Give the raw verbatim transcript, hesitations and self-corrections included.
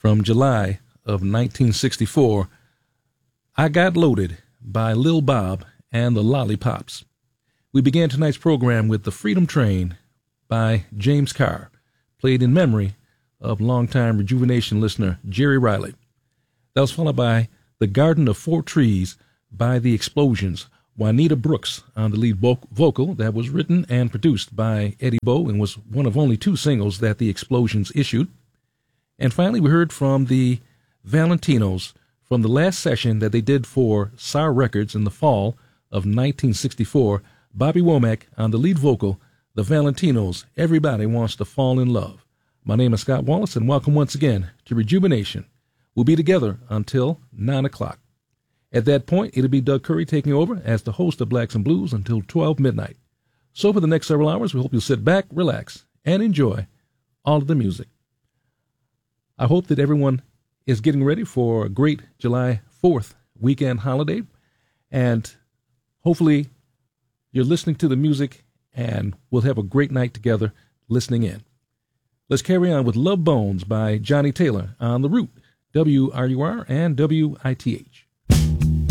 from July of nineteen sixty-four, I Got Loaded by Lil Bob and the Lollipops. We began tonight's program with The Freedom Train by James Carr, played in memory of longtime Rejuvenation listener Jerry Riley. That was followed by The Garden of Four Trees by The Explosions, Juanita Brooks on the lead vocal, that was written and produced by Eddie Bo and was one of only two singles that The Explosions issued. And finally, we heard from the Valentinos from the last session that they did for S A R Records in the fall of nineteen sixty-four, Bobby Womack on the lead vocal, the Valentinos, Everybody Wants to Fall in Love. My name is Scott Wallace, and welcome once again to Rejuvenation. We'll be together until nine o'clock. At that point, it'll be Doug Curry taking over as the host of Blacks and Blues until twelve midnight. So for the next several hours, we hope you'll sit back, relax, and enjoy all of the music. I hope that everyone is getting ready for a great July fourth weekend holiday, and hopefully you're listening to the music, and we'll have a great night together listening in. Let's carry on with Love Bones by Johnny Taylor on The Root, W R U R and W I T H.